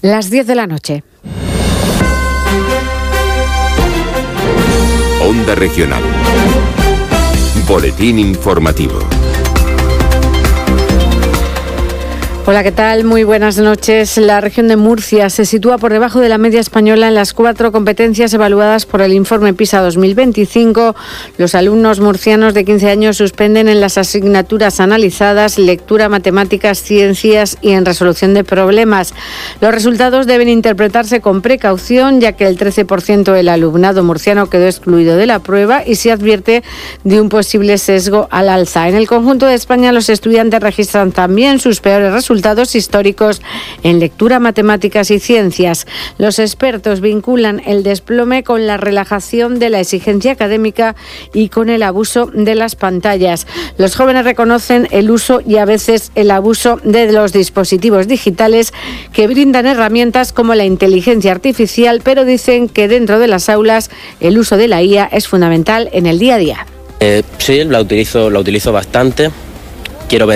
Las 10 de la noche. Onda Regional. Boletín informativo. Hola, ¿qué tal? Muy buenas noches. La región de Murcia se sitúa por debajo de la media española en las 4 competencias evaluadas por el informe PISA 2025. Los alumnos murcianos de 15 años suspenden en las asignaturas analizadas, lectura, matemáticas, ciencias y en resolución de problemas. Los resultados deben interpretarse con precaución, ya que el 13% del alumnado murciano quedó excluido de la prueba y se advierte de un posible sesgo al alza. En el conjunto de España, los estudiantes registran también sus peores resultados históricos en lectura, matemáticas y ciencias. Los expertos vinculan el desplome con la relajación de la exigencia académica y con el abuso de las pantallas. Los jóvenes reconocen el uso y a veces el abuso de los dispositivos digitales que brindan herramientas como la inteligencia artificial, pero dicen que dentro de las aulas el uso de la IA es fundamental en el día a día. Sí, la utilizo bastante. Quiero